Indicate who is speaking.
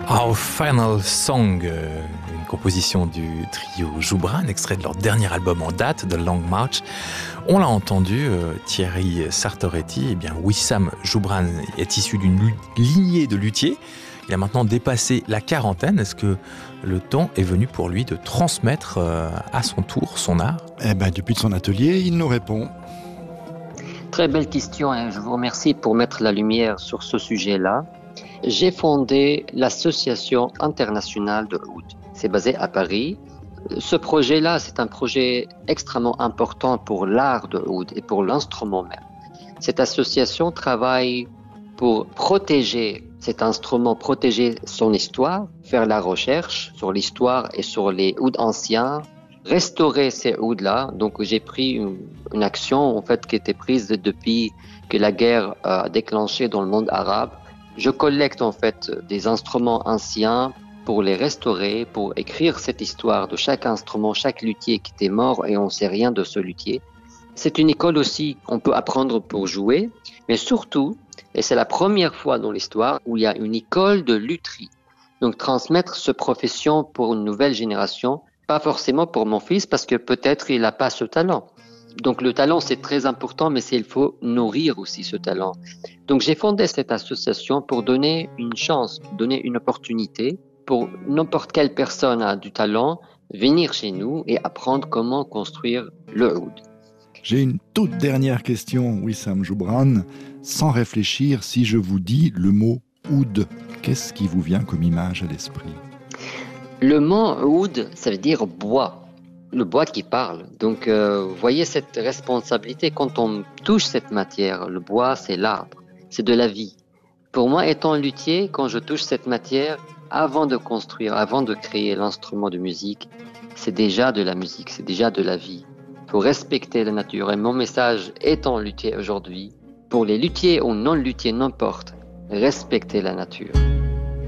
Speaker 1: Our Final Song, une composition du trio Joubran, extrait de leur dernier album en date, The Long March. On l'a entendu, Thierry Sartoretti, eh bien Wissam Joubran est issu d'une lignée de luthiers. Il a maintenant dépassé la quarantaine. Est-ce que le temps est venu pour lui de transmettre à son tour son art ?
Speaker 2: Depuis son atelier, il nous répond.
Speaker 3: Très belle question et je vous remercie pour mettre la lumière sur ce sujet-là. J'ai fondé l'Association internationale de oud. C'est basé à Paris. Ce projet-là, c'est un projet extrêmement important pour l'art de oud et pour l'instrument même. Cette association travaille pour protéger cet instrument, protéger son histoire, faire la recherche sur l'histoire et sur les ouds anciens, restaurer ces ouds-là. Donc j'ai pris une action en fait qui était prise depuis que la guerre a déclenché dans le monde arabe. Je collecte en fait des instruments anciens pour les restaurer, pour écrire cette histoire de chaque instrument, chaque luthier qui était mort et on ne sait rien de ce luthier. C'est une école aussi qu'on peut apprendre pour jouer, mais surtout, et c'est la première fois dans l'histoire où il y a une école de lutherie. Donc transmettre cette profession pour une nouvelle génération, pas forcément pour mon fils parce que peut-être il n'a pas ce talent. Donc le talent c'est très important, mais il faut nourrir aussi ce talent. Donc j'ai fondé cette association pour donner une chance, donner une opportunité pour n'importe quelle personne a du talent venir chez nous et apprendre comment construire le oud.
Speaker 2: J'ai une toute dernière question, Wissam Joubran. Sans réfléchir, si je vous dis le mot oud, qu'est-ce qui vous vient comme image à l'esprit ?
Speaker 3: Le mot oud, ça veut dire bois. Le bois qui parle. Donc, vous voyez cette responsabilité quand on touche cette matière. Le bois, c'est l'arbre, c'est de la vie. Pour moi, étant luthier, quand je touche cette matière, avant de construire, avant de créer l'instrument de musique, c'est déjà de la musique, c'est déjà de la vie. Il faut respecter la nature. Et mon message, étant luthier aujourd'hui, pour les luthiers ou non luthiers, n'importe, respectez la nature.